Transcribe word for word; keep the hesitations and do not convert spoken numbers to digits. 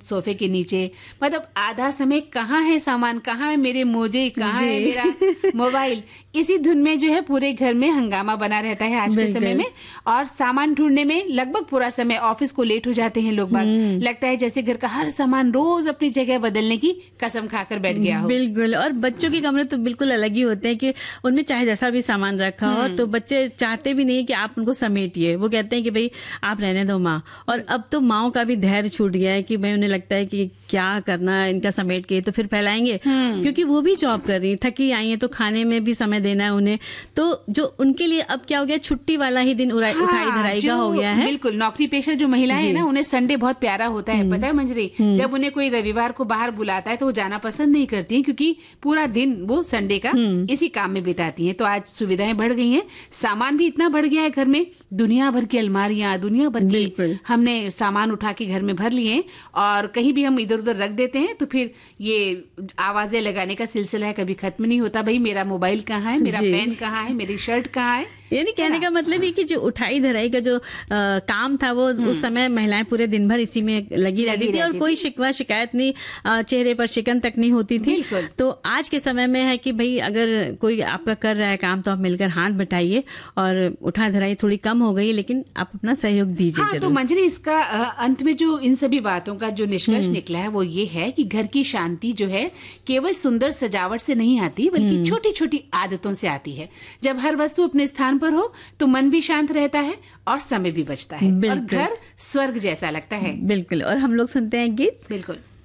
सोफे के नीचे, मतलब आधा समय कहाँ है सामान, कहाँ है मेरे मोजे, कहाँ है मेरा मोबाइल, इसी धुन में जो है पूरे घर में हंगामा बना रहता है आज के समय में। और सामान ढूंढने में लगभग पूरा समय, ऑफिस को लेट हो जाते हैं लोग बाग, लगता है जैसे घर का हर सामान रोज अपनी जगह बदलने की कसम खाकर बैठ गया हो। बिल्कुल। और बच्चों के कमरे तो बिल्कुल अलग ही होते हैं कि उनमें चाहे जैसा भी सामान रखा हो तो बच्चे चाहते भी नहीं कि आप उनको समेटिए, वो कहते हैं कि भाई आप रहने दो माँ। और अब तो माँओं का भी धैर्य छूट गया है कि भाई उन्हें लगता है कि क्या करना है इनका समेट के तो फिर फैलाएंगे, क्योंकि वो भी जॉब कर रही है, थकी आई है, तो खाने में भी समय देना है उन्हें। तो जो उनके लिए अब क्या हो गया, छुट्टी वाला ही दिन उठाई धराई का हो गया है। बिल्कुल, नौकरी पेशा जो महिलाएं हैं ना, उन्हें संडे बहुत प्यारा होता है, पता है मंजरी। जब उन्हें कोई रविवार को बाहर बुलाता है तो वो जाना पसंद नहीं करती हैं, क्योंकि पूरा दिन वो संडे का इसी काम में बिताती हैं। तो आज सुविधाएं बढ़ गई हैं, सामान भी इतना बढ़ गया है घर में, दुनिया भर की अलमारियां, दुनिया भर के हमने सामान उठा के घर में भर लिए, और कहीं भी हम इधर उधर रख देते हैं तो फिर ये आवाजें लगाने का सिलसिला है, कभी खत्म नहीं होता। भाई मेरा मोबाइल कहाँ है, मेरा पेन कहाँ है, मेरी शर्ट कहाँ है। यानी कहने का मतलब है कि जो उठाई धराई का जो आ, काम था वो उस समय महिलाएं पूरे दिन भर इसी में लगी रहती थी, और कोई शिकवा शिकायत नहीं, चेहरे पर शिकन तक नहीं होती थी। तो आज के समय में है कि भाई अगर कोई आपका कर रहा है काम तो आप मिलकर हाथ बटाइए, और उठा धराई थोड़ी कम हो गई लेकिन आप अपना सहयोग दीजिए। हाँ, तो मंजरी इसका अंत में जो इन सभी बातों का जो निष्कर्ष निकला है वो ये है कि घर की शांति जो है केवल सुंदर सजावट से नहीं आती, बल्कि छोटी छोटी आदतों से आती है। जब हर वस्तु अपने स्थान पर हो तो मन भी शांत रहता है और समय भी बचता है, और घर स्वर्ग जैसा लगता है। बिल्कुल। और हम लोग सुनते हैं गीत। बिल्कुल।